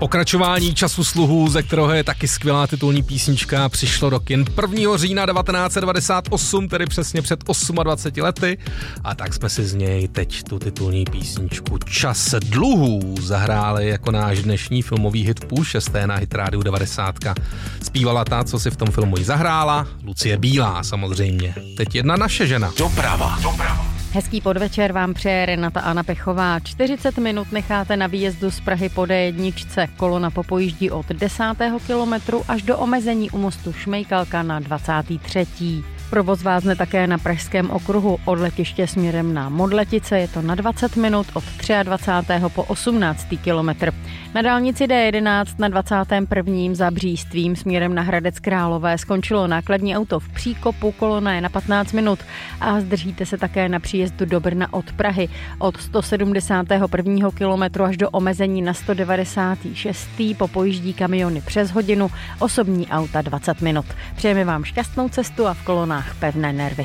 Pokračování Času sluhů, ze kterého je taky skvělá titulní písnička, přišlo do kin 1. října 1998, tedy přesně před 28 lety. A tak jsme si z něj teď tu titulní písničku Čas dluhů zahráli jako náš dnešní filmový hit v 5:30 na Hit Rádiu 90. Zpívala ta, co si v tom filmu i zahrála, Lucie Bílá samozřejmě. Teď jedna naše žena. Doprava. Hezký podvečer vám přeje Renata Anna Pechová. 40 minut necháte na výjezdu z Prahy po D1. Kolona popojíždí od 10. kilometru až do omezení u mostu Šmejkalka na 23. Provoz vázne také na Pražském okruhu od letiště směrem na Modletice, je to na 20 minut od 23. po 18. kilometr. Na dálnici D11 na 21. za Břístvím směrem na Hradec Králové skončilo nákladní auto v příkopu, kolona je na 15 minut a zdržíte se také na příjezdu do Brna od Prahy od 171. kilometru až do omezení na 196. Popojíždí kamiony přes hodinu, osobní auta 20 minut. Přejeme vám šťastnou cestu a v kolonách pevné nervy.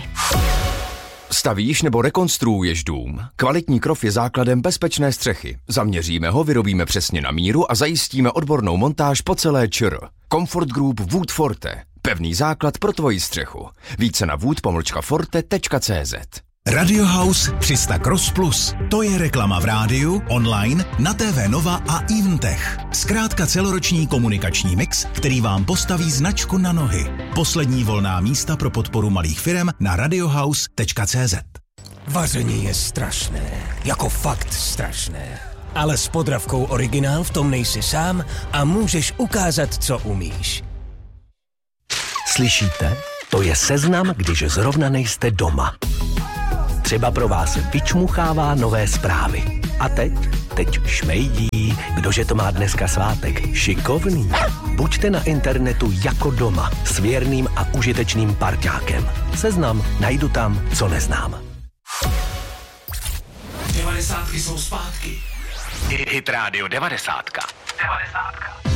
Stavíš nebo rekonstruuješ dům? Kvalitní krov je základem bezpečné střechy. Zaměříme ho, vyrobíme přesně na míru a zajistíme odbornou montáž po celé ČR. Comfort Group Wood Forte. Pevný základ pro tvoji střechu. Více na wood-forte.cz. Radio House 300 Cross Plus. To je reklama v rádiu, online, na TV Nova a Eventech. Zkrátka celoroční komunikační mix, který vám postaví značku na nohy. Poslední volná místa pro podporu malých firem na radiohouse.cz. Vaření je strašné, jako fakt strašné. Ale s Podravkou Originál v tom nejsi sám a můžeš ukázat, co umíš. Slyšíte? To je seznam, když zrovna nejste doma. Třeba pro vás vyčmuchává nové zprávy. A teď šmejdí, kdože to má dneska svátek. Šikovný. Buďte na internetu jako doma s věrným a užitečným parťákem. Seznam najdu tam, co neznám. 90 jsou zpátky. Hit Radio 90.